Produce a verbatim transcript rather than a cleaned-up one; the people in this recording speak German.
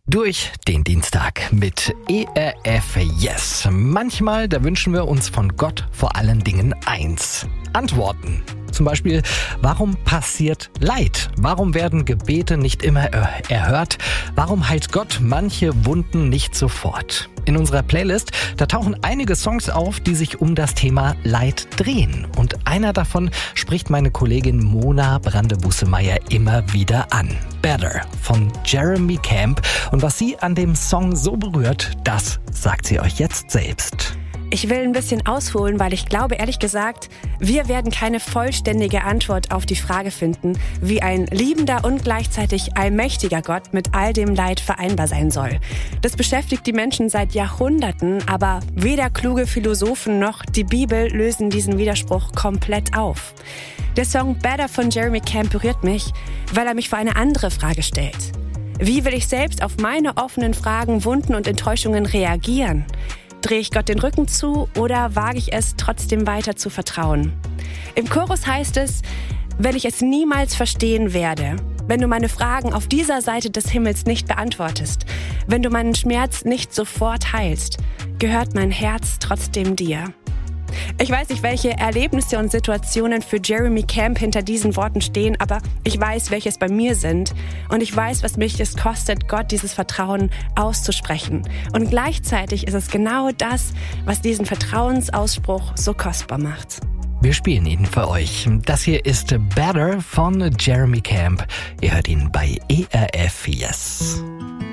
Durch den Dienstag mit E R F Yes. Manchmal, da wünschen wir uns von Gott vor allen Dingen eins: Antworten. Zum Beispiel, warum passiert Leid? Warum werden Gebete nicht immer erhört? Warum heilt Gott manche Wunden nicht sofort? In unserer Playlist, da tauchen einige Songs auf, die sich um das Thema Leid drehen. Und einer davon spricht meine Kollegin Mona Brande-Bussemeier immer wieder an. Better von Jeremy Camp. Und was sie an dem Song so berührt, das sagt sie euch jetzt selbst. Ich will ein bisschen ausholen, weil ich glaube, ehrlich gesagt, wir werden keine vollständige Antwort auf die Frage finden, wie ein liebender und gleichzeitig allmächtiger Gott mit all dem Leid vereinbar sein soll. Das beschäftigt die Menschen seit Jahrhunderten, aber weder kluge Philosophen noch die Bibel lösen diesen Widerspruch komplett auf. Der Song Better von Jeremy Camp berührt mich, weil er mich vor eine andere Frage stellt. Wie will ich selbst auf meine offenen Fragen, Wunden und Enttäuschungen reagieren? Drehe ich Gott den Rücken zu oder wage ich es, trotzdem weiter zu vertrauen? Im Chorus heißt es: Wenn ich es niemals verstehen werde, wenn du meine Fragen auf dieser Seite des Himmels nicht beantwortest, wenn du meinen Schmerz nicht sofort heilst, gehört mein Herz trotzdem dir. Ich weiß nicht, welche Erlebnisse und Situationen für Jeremy Camp hinter diesen Worten stehen, aber ich weiß, welche es bei mir sind. Und ich weiß, was mich es kostet, Gott dieses Vertrauen auszusprechen. Und gleichzeitig ist es genau das, was diesen Vertrauensausspruch so kostbar macht. Wir spielen ihn für euch. Das hier ist Better von Jeremy Camp. Ihr hört ihn bei E R F Yes.